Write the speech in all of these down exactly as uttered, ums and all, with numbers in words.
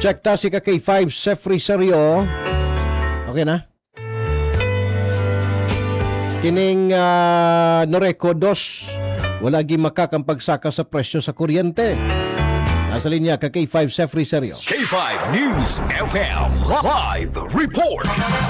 Check ta si ka K five Sefri Serio. Okay na? Kining uh, Noreco dos, wala gi makakampagsaka sa presyo sa kuryente. Nasa linya ka K five Sefri Serio. K five News F M Live Report.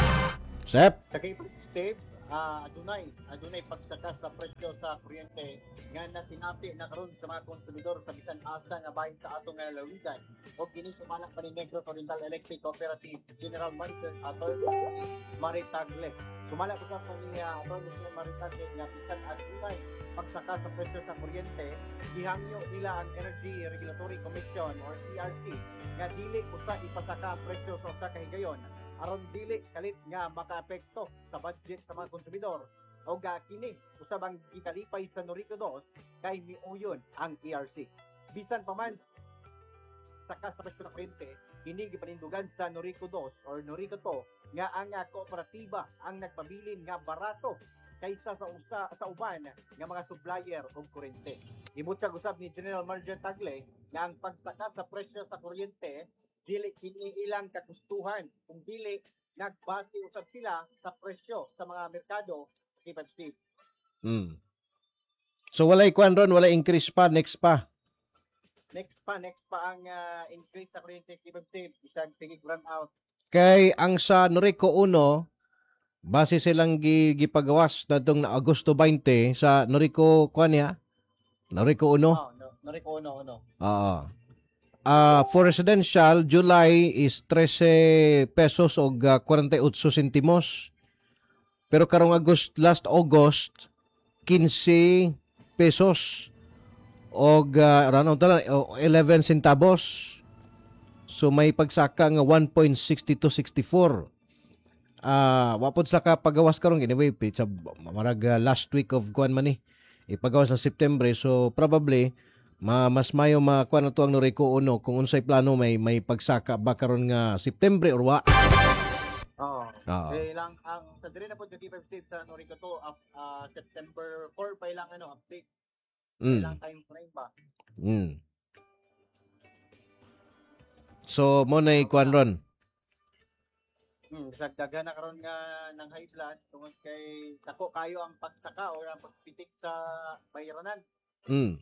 Sep. Kay Steve, uh, adunay, adunay pagsaka sa presyo sa kuryente nga na sinapi na karon sa mga konsumidor sa bisan asa nga bahin sa atong nga lalawigan o kini sumalak pa ni Negros Oriental Electric Cooperative General Manager Attorney Maritagle. Sumalak po sa niya Attorney Maritagle nga bisan adunay pagsaka sa presyo sa kuryente, gihangyo nila ang Energy Regulatory Commission or E R C nga dili usa ipasaka ang presyo sa usa ka higayon aron dili kalit nga makaapekto sa budget sa mga konsumidor o ga kini usabang gikalipay sa Noreco dos kay miuyon ang E R C. Bisan pa man saka sa presyo ng kuryente, kini gipanindugan sa Noreco dos or Noreco two nga ang uh, kooperatiba ang nagpabilin nga barato kaysa sa usa sa uban nga mga supplier og kuryente. Gibutyag usab ni General Manager Tagle nga ang pagsaka sa presyo sa kuryente dili kini ilang kagustuhan kung dili nagbase usab sila sa presyo sa mga merkado. Kipan Steve. Hmm. So walay kwan ron, walay increase pa, next pa. Next pa, next pa ang uh, increase sa kuryente, Kipan Steve. Isang tigig run out. Kay ang sa Noreco one, base silang gi, gipagawas na itong na Agosto twenty sa Noreco kwan niya? Noreco one? Oh, no, Noreco one, ano? Oo. Uh, for residential, July is thirteen pesos o uh, forty-eight centimos. Pero karong August, last August, fifteen pesos o uh, eleven centavos. So may pagsaka nga one point six two six four. Ah, uh, wapod sa kapagawas karong anyway, sa marag uh, last week of kuan man ni. Ipagawas sa September, so probably ma mas mayo makuan na to ang Noreco one kung unsay plano may may pagsaka ba karon nga September or wa. Oo. Oo. Eh lang ang sa dire na po yung five Steve sa Noreco two uh, uh, September four pa ilang ano update. Mm. Ilang time frame ba? Mm. So mo na kuan ron. Hmm, sagdaga na karon nga ng high blood tungod kay dako kayo ang pagsaka o ang pagpitik sa bayranan. Mm.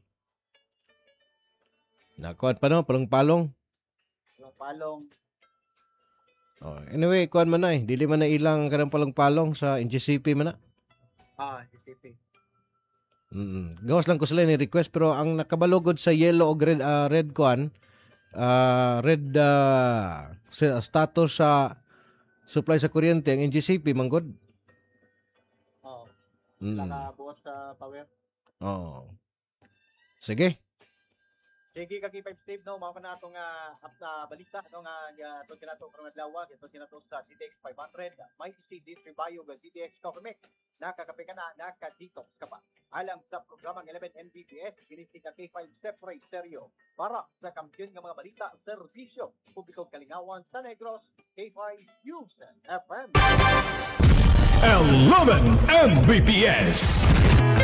Nakuan pa no, palong-palong. Yung palong. Oh, anyway, kuan man na eh. Dili man na ilang kanang palong-palong sa N G C P man na. Ah, G C P. Mm. Gawas lang ko sila ni request pero ang nakabalugod sa yellow o red uh, red kuan, uh, red uh, status sa supply sa kuryente ang N G C P manggod. Oo. Mm. Nakabuot sa power. Oh. Sige. Sige kaki five Steve no, mao na atong uh, up na balita no nga uh, to kinato karong adlaw, ito kinato sa D T X five hundred. May C D Tribayo ga D T X Coffee Mix. Nakakape ka na, naka-detox ka pa. Alang sa programang eleven M B P S, kinisig ka K five Sefri Serio para sa kampiyon ng mga balita, serbisyo, publikong kalingawan sa Negros, K five News F M. eleven M B P S.